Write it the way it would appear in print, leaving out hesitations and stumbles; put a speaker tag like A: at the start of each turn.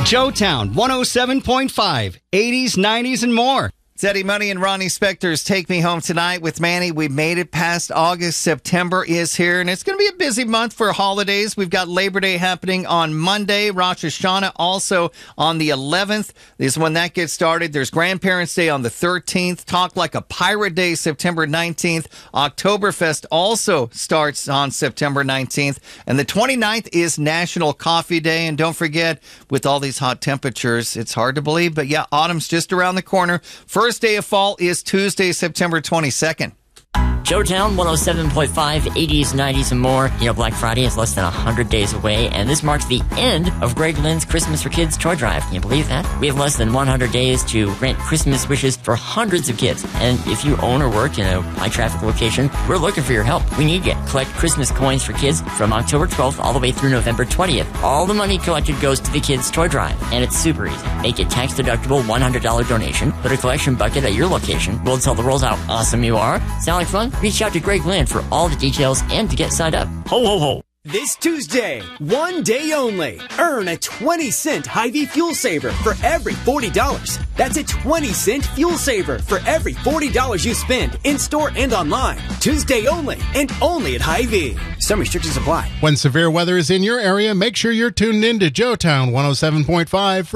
A: Joetown 107.5, 80s, 90s, and more.
B: It's Eddie Money and Ronnie Spector's Take Me Home Tonight with Manny. We made it past August. September is here, and it's going to be a busy month for holidays. We've got Labor Day happening on Monday, Rosh Hashanah also on the 11th is when that gets started. There's Grandparents' Day on the 13th, Talk Like a Pirate Day September 19th. Oktoberfest also starts on September 19th, and the 29th is National Coffee Day. And don't forget, with all these hot temperatures, it's hard to believe, but yeah, autumn's just around the corner. First day of fall is Tuesday, September 22nd.
C: Joetown 107.5, 80s, 90s, and more. You know, Black Friday is less than 100 days away, and this marks the end of Greg Lynn's Christmas for Kids toy drive. Can you believe that? We have less than 100 days to grant Christmas wishes for hundreds of kids. And if you own or work in a high-traffic location, we're looking for your help. We need you. Collect Christmas coins for kids from October 12th all the way through November 20th. All the money collected goes to the kids' toy drive, and it's super easy. Make a tax-deductible $100 donation. Put a collection bucket at your location. We'll tell the rolls how awesome you are. Sound like fun? Reach out to Greg Lynn for all the details and to get signed up. Ho, ho, ho.
D: This Tuesday, one day only, earn a 20-cent Hy-Vee fuel saver for every $40. That's a 20-cent fuel saver for every $40 you spend in-store and online. Tuesday only, and only at Hy-Vee. Some restrictions apply.
E: When severe weather is in your area, make sure you're tuned in to Joetown 107.5